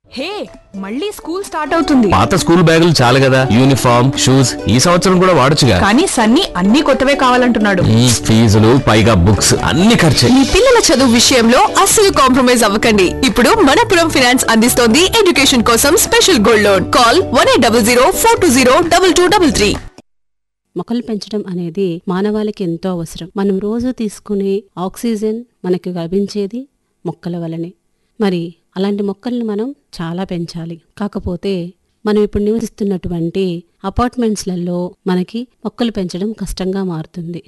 హే, మళ్ళీ school start అవుతుంది. పాత స్కూల్ బ్యాగులు చాలు కదా, యూనిఫామ్ షూస్ ఈ సంవత్సరం కూడా వాడొచ్చుగా. కానీ సన్నీ అన్ని కొత్తవే కావాలంటున్నాడు. ఫీజులు పైగా బుక్స్ అన్ని ఖర్చే. మీ పిల్లల చదువు విషయంలో అస్సలు కాంప్రమైజ్ అవ్వకండి. ఇప్పుడు మనపురం ఫైనాన్స్ అందిస్తోంది ఎడ్యుకేషన్ కోసం స్పెషల్ గోల్డ్ లోన్. కాల్ 1800 420 2233. మొక్కలు పెంచడం అనేది మానవాళికి ఎంతో అవసరం. మనం రోజు తీసుకునే ఆక్సిజన్ మనకు లభించేది మొక్కల వలనే. మరి అలాంటి మొక్కల్ని మనం చాలా పెంచాలి. కాకపోతే మనం ఇప్పుడు నివసిస్తున్నటువంటి అపార్ట్మెంట్స్లలో మనకి మొక్కలు పెంచడం కష్టంగా మారుతుంది.